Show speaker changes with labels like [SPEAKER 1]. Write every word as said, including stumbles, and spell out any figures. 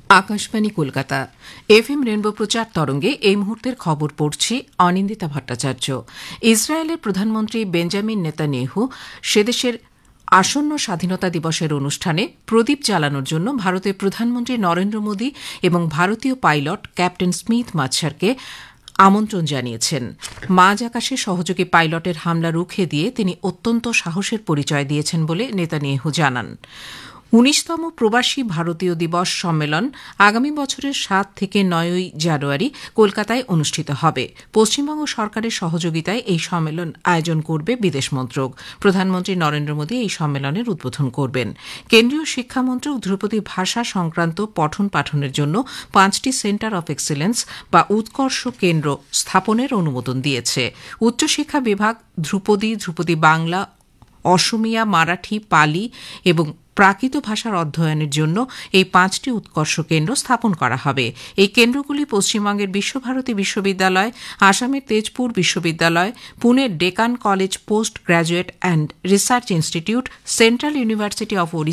[SPEAKER 1] Akashvani Kolkata F M rainbow প্রচার তরঙ্গে এই মুহূর্তের খবর পড়ছি অনিন্দিতা ভট্টাচার্য। ইসরায়েলের প্রধানমন্ত্রী বেঞ্জামিন নেতানিয়াহু সেদেশের আসন্ন স্বাধীনতা দিবসের অনুষ্ঠানে প্রদীপ জ্বালানোর জন্য ভারতের প্রধানমন্ত্রী নরেন্দ্র মোদী এবং ভারতীয় পাইলট ক্যাপ্টেন স্মিথ মাচ্ছারকে আমন্ত্রণ জানিয়েছেন। মাঝ আকাশে সহযোগী পাইলটের হামলা রুখে দিয়ে তিনি অত্যন্ত সাহসের পরিচয় দিয়েছেন বলে নেতানিয়াহু জানান। উনিশতম প্রবাসী ভারতীয় দিবস সম্মেলন আগামী বছরের সাত থেকে নয়ই জানুয়ারি কলকাতায় অনুষ্ঠিত হবে। পশ্চিমবঙ্গ সরকারের সহযোগিতায় এই সম্মেলন আয়োজন করবে বিদেশ মন্ত্রক। প্রধানমন্ত্রী নরেন্দ্র মোদী এই সম্মেলনের উদ্বোধন করবেন। কেন্দ্রীয় শিক্ষামন্ত্রক ধ্রুপদী ভাষা সংক্রান্ত পঠন পাঠনের জন্য পাঁচটি সেন্টার অফ এক্সিলেন্স বা উৎকর্ষ কেন্দ্র স্থাপনের অনুমোদন দিয়েছে। উচ্চশিক্ষা বিভাগ ধ্রুপদী, ধ্রুপদী বাংলা, অসমিয়া, মারাঠি, পালি এবং প্রাকৃত ভাষার অধ্যয়নের জন্য এই পাঁচটি উৎকর্ষ কেন্দ্র স্থাপন করা হবে। এই কেন্দ্রগুলি পশ্চিমবঙ্গের বিশ্বভারতী বিশ্ববিদ্যালয়, আসামের তেজপুর বিশ্ববিদ্যালয়, পুনের Deccan college post graduate and research institute, central university of